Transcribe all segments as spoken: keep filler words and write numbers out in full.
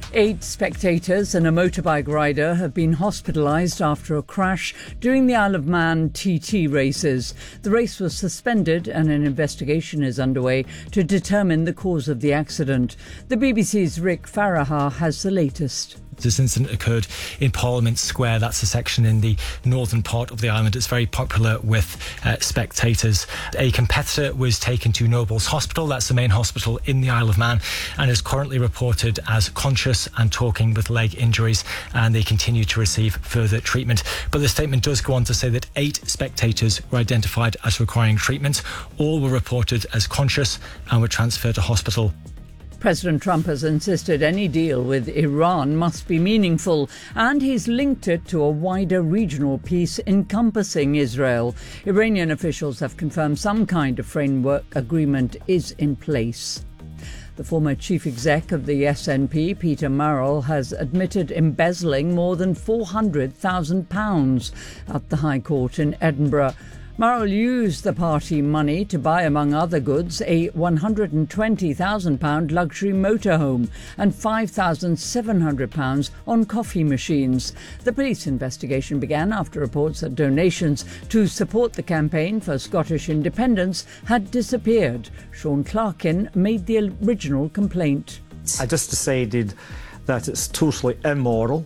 Eight spectators and a motorbike rider have been hospitalised after a crash during the Isle of Man T T races. The race was suspended and an investigation is underway to determine the cause of the accident. The B B C's Rick Farahar has the latest. This incident occurred in Parliament Square. That's a section in the northern part of the island. It's very popular with uh, spectators. A competitor was taken to Nobles Hospital. That's the main hospital in the Isle of Man, and is currently reported as conscious and talking with leg injuries, and they continue to receive further treatment. But the statement does go on to say that eight spectators were identified as requiring treatment. All were reported as conscious and were transferred to hospital. President Trump has insisted any deal with Iran must be meaningful, and he's linked it to a wider regional peace encompassing Israel. Iranian officials have confirmed some kind of framework agreement is in place. The former chief exec of the S N P, Peter Murrell, has admitted embezzling more than four hundred thousand pounds at the High Court in Edinburgh. Murrell used the party money to buy, among other goods, a one hundred twenty thousand pounds luxury motorhome and five thousand seven hundred pounds on coffee machines. The police investigation began after reports that donations to support the campaign for Scottish independence had disappeared. Sean Clarkin made the original complaint. I just decided that it's totally immoral,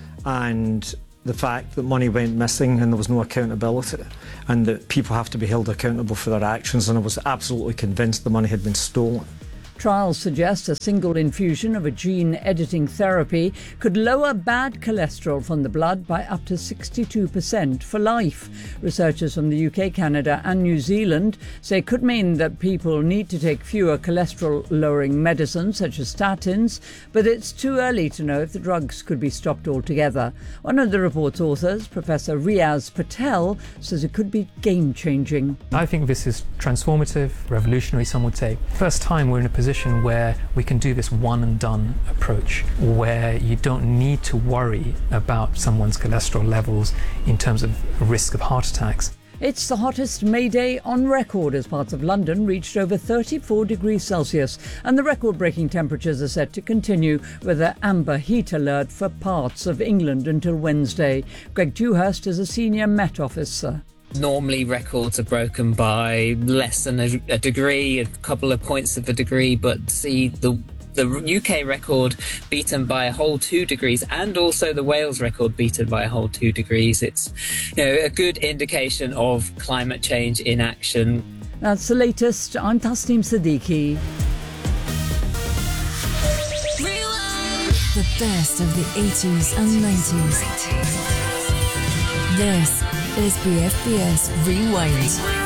and the fact that money went missing and there was no accountability, and that people have to be held accountable for their actions, and I was absolutely convinced the money had been stolen. Trials suggest a single infusion of a gene-editing therapy could lower bad cholesterol from the blood by up to sixty-two percent for life. Researchers from the U K, Canada and New Zealand say it could mean that people need to take fewer cholesterol-lowering medicines such as statins, but it's too early to know if the drugs could be stopped altogether. One of the report's authors, Professor Riaz Patel, says it could be game-changing. I think this is transformative, revolutionary, some would say. First time we're in a position where we can do this one and done approach, where you don't need to worry about someone's cholesterol levels in terms of risk of heart attacks. It's the hottest May Day on record as parts of London reached over thirty-four degrees Celsius, and the record-breaking temperatures are set to continue with an amber heat alert for parts of England until Wednesday. Greg Dewhurst is a senior Met officer. Normally records are broken by less than a, a degree, a couple of points of a degree, but see the the U K record beaten by a whole two degrees and also the Wales record beaten by a whole two degrees. It's, you know, a good indication of climate change in action. That's the latest. I'm Tasneem Siddiqui. The best of the eighties and nineties. This is B F B S Rewind.